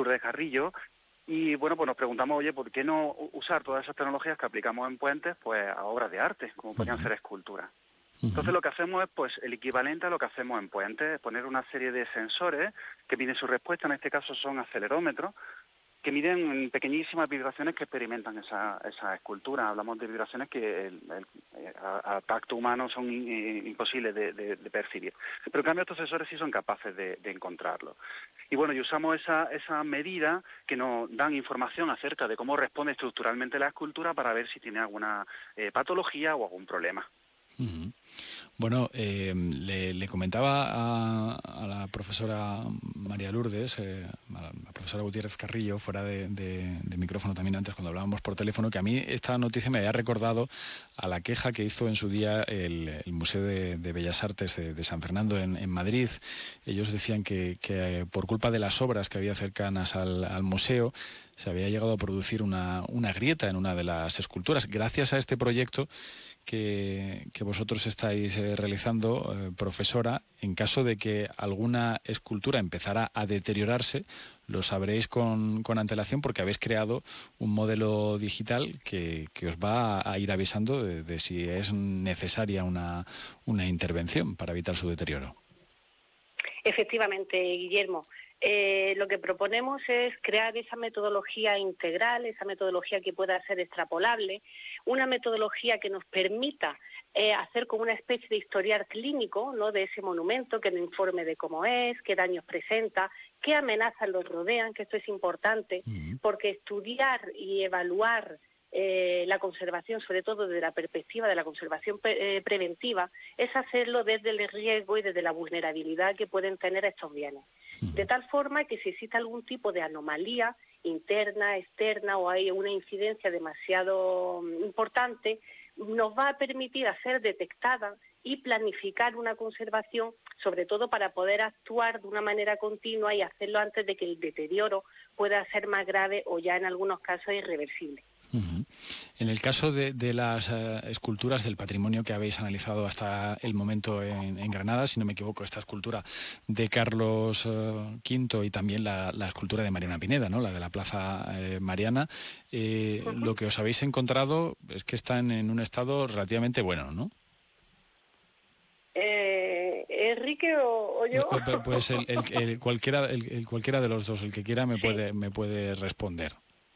Lourdes Carrillo. Y bueno, pues nos preguntamos, oye, ¿por qué no usar todas esas tecnologías que aplicamos en puentes pues a obras de arte, como podrían ser esculturas? Entonces lo que hacemos es pues el equivalente a lo que hacemos en puentes, poner una serie de sensores que miden su respuesta, en este caso son acelerómetros, que miden pequeñísimas vibraciones que experimentan esa escultura. Hablamos de vibraciones que a tacto humano son imposibles de percibir. Pero en cambio estos sensores sí son capaces de encontrarlo. Y bueno, y usamos esa medida que nos dan información acerca de cómo responde estructuralmente la escultura para ver si tiene alguna patología o algún problema. Bueno, le comentaba a la profesora María Lourdes, a la profesora Gutiérrez Carrillo, fuera de micrófono también antes cuando hablábamos por teléfono, que a mí esta noticia me había recordado a la queja que hizo en su día el Museo de Bellas Artes de San Fernando en Madrid. Ellos decían que por culpa de las obras que había cercanas al museo se había llegado a producir una grieta en una de las esculturas. Gracias a este proyecto que vosotros estáis realizando, profesora, en caso de que alguna escultura empezara a deteriorarse, lo sabréis con antelación porque habéis creado un modelo digital que os va a ir avisando de si es necesaria una intervención para evitar su deterioro. Efectivamente, Guillermo. Lo que proponemos es crear esa metodología integral, esa metodología que pueda ser extrapolable, una metodología que nos permita hacer como una especie de historial clínico, ¿no?, de ese monumento, que nos informe de cómo es, qué daños presenta, qué amenazas los rodean, que esto es importante, porque estudiar y evaluar la conservación, sobre todo desde la perspectiva de la conservación preventiva, es hacerlo desde el riesgo y desde la vulnerabilidad que pueden tener estos bienes. De tal forma que si existe algún tipo de anomalía interna, externa o hay una incidencia demasiado importante, nos va a permitir hacer detectada y planificar una conservación, sobre todo para poder actuar de una manera continua y hacerlo antes de que el deterioro pueda ser más grave o ya en algunos casos irreversible. En el caso de las esculturas del patrimonio que habéis analizado hasta el momento en Granada, si no me equivoco, esta escultura de Carlos V y también la escultura de Mariana Pineda, ¿no?, la de la Plaza Mariana, lo que os habéis encontrado es que están en un estado relativamente bueno, ¿no? ¿Enrique o yo? Pues cualquiera de los dos, el que quiera me puede responder.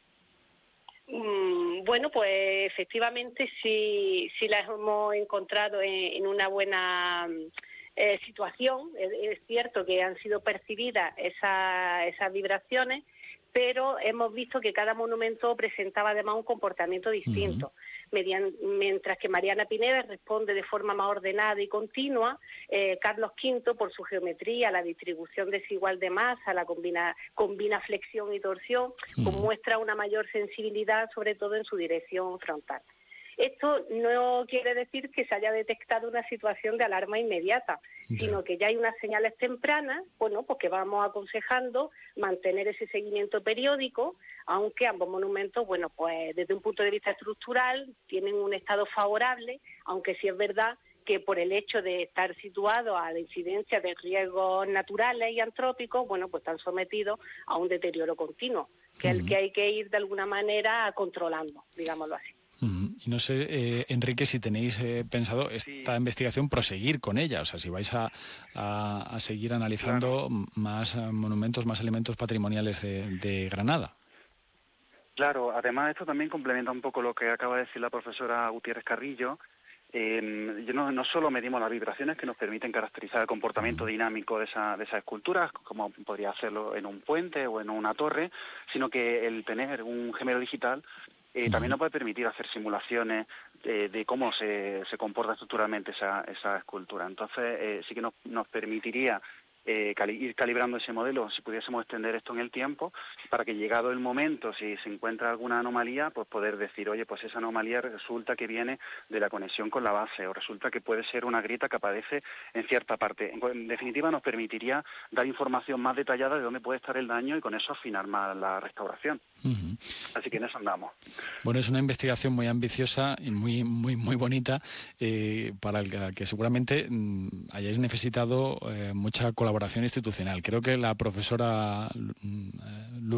Bueno, pues efectivamente sí las hemos encontrado en una buena situación. Es cierto que han sido percibidas esas vibraciones, pero hemos visto que cada monumento presentaba además un comportamiento distinto. Mientras que Mariana Pineda responde de forma más ordenada y continua, Carlos V, por su geometría, la distribución desigual de masa, combina flexión y torsión, pues muestra una mayor sensibilidad, sobre todo en su dirección frontal. Esto no quiere decir que se haya detectado una situación de alarma inmediata, sino que ya hay unas señales tempranas, bueno, pues que vamos aconsejando mantener ese seguimiento periódico, aunque ambos monumentos, bueno, pues desde un punto de vista estructural tienen un estado favorable, aunque sí es verdad que por el hecho de estar situados a la incidencia de riesgos naturales y antrópicos, bueno, pues están sometidos a un deterioro continuo, que es el que hay que ir de alguna manera controlando, digámoslo así. Y no sé, Enrique, si tenéis pensado esta investigación proseguir con ella, o sea, si vais a seguir analizando más monumentos, más elementos patrimoniales de Granada. Claro, además esto también complementa un poco lo que acaba de decir la profesora Gutiérrez Carrillo. No solo medimos las vibraciones que nos permiten caracterizar el comportamiento dinámico de esas esculturas, como podría hacerlo en un puente o en una torre, sino que el tener un gemelo digital también nos puede permitir hacer simulaciones de cómo se comporta estructuralmente esa escultura. Entonces sí que nos permitiría ir calibrando ese modelo, si pudiésemos extender esto en el tiempo, para que llegado el momento, si se encuentra alguna anomalía, pues poder decir, oye, pues esa anomalía resulta que viene de la conexión con la base, o resulta que puede ser una grieta que aparece en cierta parte. En definitiva, nos permitiría dar información más detallada de dónde puede estar el daño y con eso afinar más la restauración. Así que en eso andamos. Bueno, es una investigación muy ambiciosa y muy, muy, muy bonita, para el que seguramente hayáis necesitado mucha colaboración institucional. Creo que la profesora